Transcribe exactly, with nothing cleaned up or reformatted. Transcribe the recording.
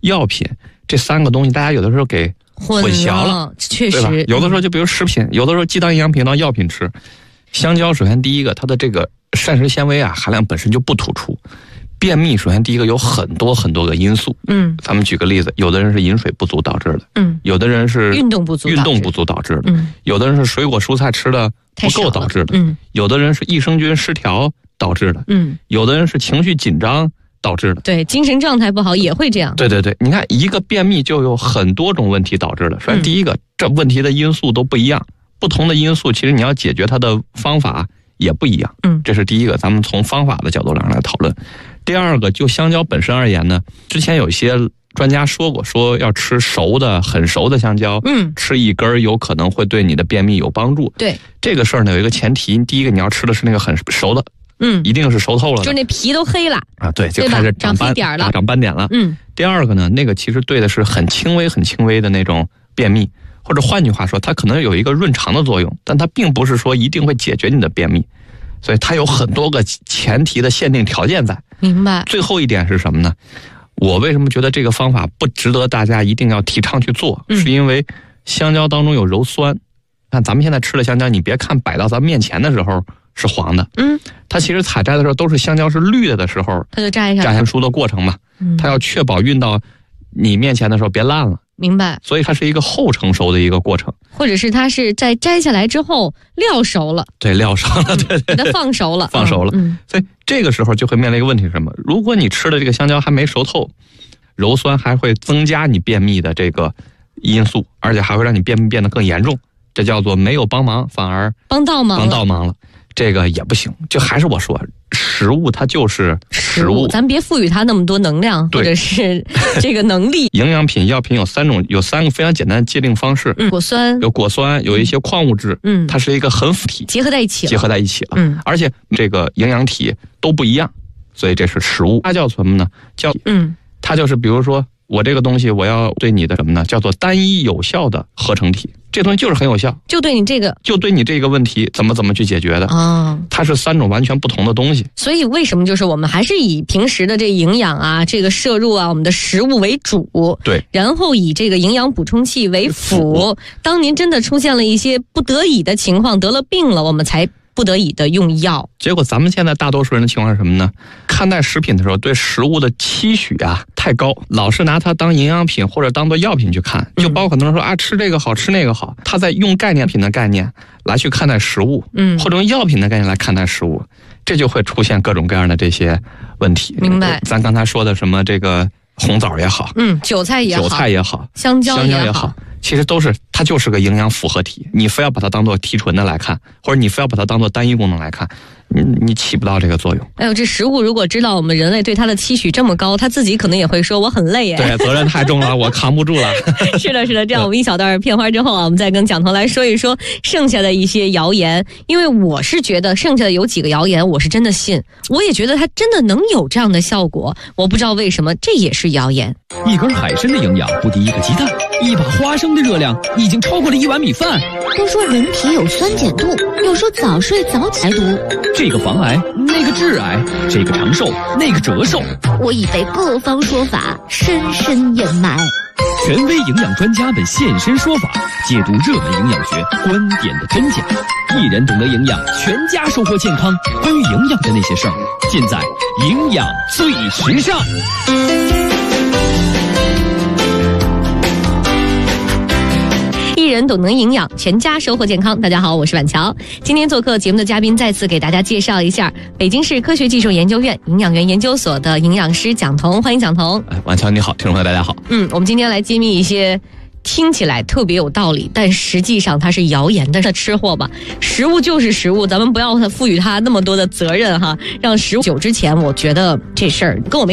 药品，这三个东西大家有的时候给混淆了， 确实， 有的时候就比如食品，有的时候既当营养品当药品吃。香蕉首先第一个，它的这个膳食纤维啊含量本身就不突出。便秘首先第一个有很多很多个因素，嗯，咱们举个例子，有的人是饮水不足导致的，嗯，有的人是运动不足运动不足导致的，嗯，有的人是水果蔬菜吃的不够导致的，嗯，有的人是益生菌失调导致的，嗯，有的人是情绪紧张导致的， 对，精神状态不好也会这样。 对对对，你看一个便秘就有很多种问题导致的。首先第一个，嗯、这问题的因素都不一样，不同的因素其实你要解决它的方法也不一样。嗯，这是第一个，咱们从方法的角度上来讨论。第二个，就香蕉本身而言呢，之前有一些专家说过，说要吃熟的、很熟的香蕉，嗯，吃一根有可能会对你的便秘有帮助。 对， 这个事儿呢有一个前提，第一个你要吃的是那个很熟的。嗯，一定是熟透了的， 就那皮都黑了啊，对，就开始长斑点了，长斑点了。嗯，第二个呢，那个其实对的是很轻微、很轻微的那种便秘，或者换句话说，它可能有一个润肠的作用，但它并不是说一定会解决你的便秘，所以它有很多个前提的限定条件在。 明白。 最后一点是什么呢？我为什么觉得这个方法不值得大家一定要提倡去做？嗯、是因为香蕉当中有鞣酸。看咱们现在吃的香蕉，你别看摆到咱面前的时候是黄的，嗯，它其实采摘的时候都是香蕉是绿的的时候， 它就摘下来， 摘下出的过程嘛，嗯，它要确保运到你面前的时候别烂了， 明白？ 所以它是一个后成熟的一个过程， 或者是它是在摘下来之后料熟了， 对，料熟了，对对， 给它放熟了， 放熟了，嗯，所以这个时候就会面临一个问题是什么？如果你吃的这个香蕉还没熟透，鞣酸还会增加你便秘的这个因素，而且还会让你便秘变得更严重。这叫做没有帮忙，反而帮倒忙， 帮倒忙了，这个也不行。就还是我说，食物它就是食物， 咱别赋予它那么多能量，或者是这个能力。 营养品、药品有三种，有三个非常简单的界定方式。 嗯，果酸有果酸，有一些矿物质，嗯，它是一个很复体， 结合在一起了， 结合在一起了。嗯，而且这个营养体都不一样，所以这是食物。它叫什么呢？叫嗯，它就是比如说我这个东西，我要对你的什么呢？叫做单一有效的合成体。这东西就是很有效， 就对你这个， 就对你这个问题怎么怎么去解决的啊、哦？它是三种完全不同的东西。 所以为什么就是我们还是以平时的这营养啊，这个摄入啊，我们的食物为主， 对， 然后以这个营养补充剂为辅。当您真的出现了一些不得已的情况，得了病了，我们才不得已的用药。 结果咱们现在大多数人的情况是什么呢？看待食品的时候，对食物的期许啊太高，老是拿它当营养品或者当做药品去看，就包括很多人说、嗯、啊吃这个好吃那个好，他在用概念品的概念来去看待食物，嗯，或者用药品的概念来看待食物，这就会出现各种各样的这些问题。 明白？ 咱刚才说的什么这个红枣也好， 嗯，韭菜也好， 韭菜也好， 香蕉也好， 香蕉也好。其实都是，它就是个营养复合体。你非要把它当做提纯的来看，或者你非要把它当做单一功能来看，你你起不到这个作用。 哎呦，这食物如果知道我们人类对它的期许这么高，它自己可能也会说我很累哎。 对，责任太重了，我扛不住了。 是的，是的。这样我们一小段片花之后啊，我们再跟蒋彤来说一说剩下的一些谣言。因为我是觉得剩下的有几个谣言，我是真的信，我也觉得它真的能有这样的效果。我不知道为什么，这也是谣言。 一根海参的营养不敌一个鸡蛋，一把花生的热量已经超过了一碗米饭。 都说人体有酸碱度，又说早睡早起排毒， 这个防癌，那个致癌，这个长寿，那个折寿。 我已被各方说法深深掩埋。 权威营养专家们现身说法，解读热门营养学观点的真假。一人懂得营养，全家收获健康。关于营养的那些事儿，尽在营养最时尚。 一人懂能营养，全家收获健康。大家好，我是婉乔。今天做客节目的嘉宾，再次给大家介绍一下北京市科学技术研究院营养员研究所的营养师蒋彤，欢迎蒋彤。 哎，婉乔你好，听众朋友大家好。 嗯，我们今天来揭秘一些听起来特别有道理，但实际上它是谣言的吃货吧。食物就是食物，咱们不要赋予它那么多的责任哈，让食物久之前，我觉得这事儿跟我没